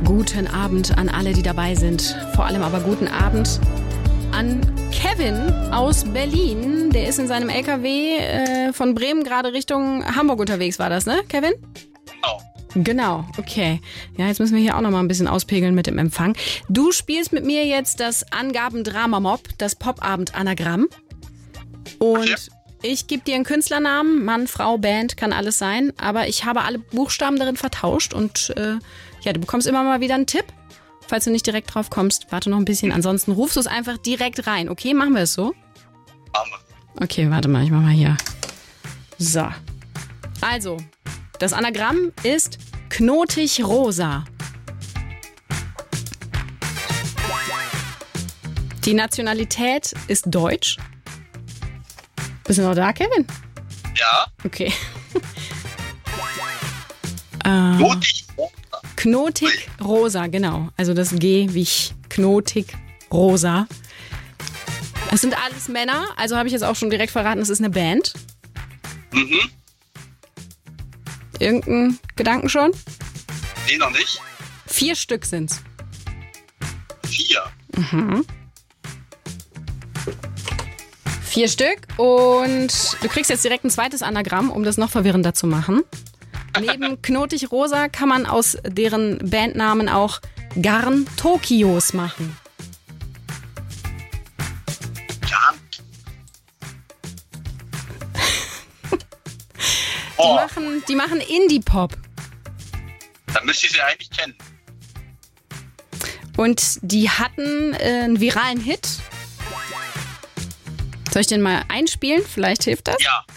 Guten Abend an alle, die dabei sind. Vor allem aber guten Abend an Kevin aus Berlin. Der ist in seinem LKW von Bremen gerade Richtung Hamburg unterwegs, war das, ne, Kevin? Genau, okay. Ja, jetzt müssen wir hier auch noch mal ein bisschen auspegeln mit dem Empfang. Du spielst mit mir jetzt das Angaben-Drama-Mob, das Popabend-Anagramm. Und ich gebe dir einen Künstlernamen, Mann, Frau, Band, kann alles sein. Aber ich habe alle Buchstaben darin vertauscht und du bekommst immer mal wieder einen Tipp. Falls du nicht direkt drauf kommst, warte noch ein bisschen. Ansonsten rufst du es einfach direkt rein. Okay, machen wir es so? Okay, warte mal, ich mach mal hier. So. Also, das Anagramm ist knotig rosa. Die Nationalität ist deutsch. Bist du noch da, Kevin? Ja. Okay. Knotig rosa, genau. Also das G wie knotig rosa. Es sind alles Männer, also habe ich jetzt auch schon direkt verraten, es ist eine Band. Mhm. Irgendeinen Gedanken schon? Nee, noch nicht. 4 Stück sind's. 4. Mhm. 4 Stück und du kriegst jetzt direkt ein zweites Anagramm, um das noch verwirrender zu machen. Neben knotig rosa kann man aus deren Bandnamen auch Garn Tokios machen. Garn. Die machen Indie-Pop. Dann müsste ich sie eigentlich kennen. Und die hatten einen viralen Hit. Soll ich den mal einspielen? Vielleicht hilft das? Ja.